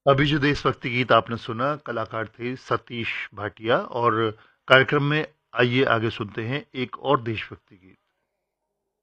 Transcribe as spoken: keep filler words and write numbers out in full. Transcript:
अभी जो देशभक्ति गीत आपने सुना, कलाकार थे सतीश भाटिया और कार्यक्रम में आइए आगे सुनते हैं एक और देशभक्ति गीत।